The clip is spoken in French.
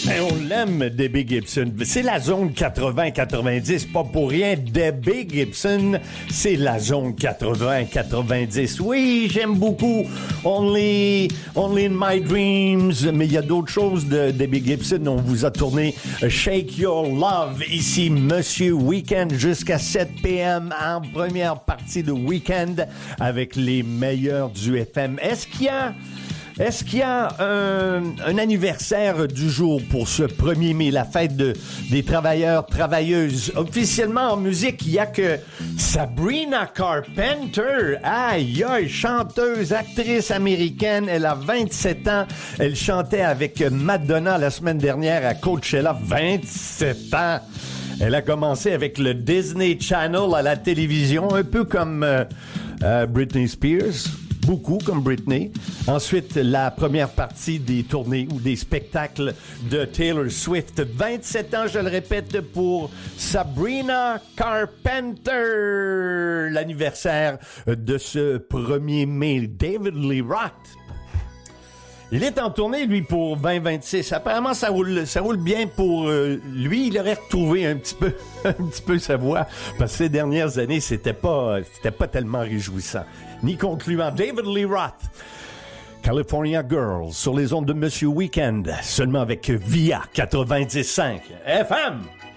Ben, on l'aime, Debbie Gibson. C'est la zone 80-90, pas pour rien. Debbie Gibson, c'est la zone 80-90. Oui, j'aime beaucoup Only in My Dreams, mais il y a d'autres choses de Debbie Gibson. On vous a tourné Shake Your Love. Ici, Monsieur Weekend, jusqu'à 7 p.m. en première partie de Weekend avec les meilleurs du FM. Est-ce qu'il y a un anniversaire du jour pour ce 1er mai, la fête des travailleurs, travailleuses? Officiellement en musique, il y a que Sabrina Carpenter. Aïe, aïe, chanteuse, actrice américaine. Elle a 27 ans. Elle chantait avec Madonna la semaine dernière à Coachella. 27 ans. Elle a commencé avec le Disney Channel à la télévision, un peu comme Britney Spears. Beaucoup comme Britney. Ensuite, la première partie des tournées ou des spectacles de Taylor Swift. 27 ans, je le répète, pour Sabrina Carpenter. L'anniversaire de ce 1er mai. David Lee Roth. Il est en tournée, lui, pour 2026. Apparemment, ça roule bien pour lui. Il aurait retrouvé un petit peu sa voix. Parce que ces dernières années, c'était pas tellement réjouissant. Ni concluant. David Lee Roth. California Girls sur les ondes de Monsieur Weekend. Seulement avec VIA 95 FM.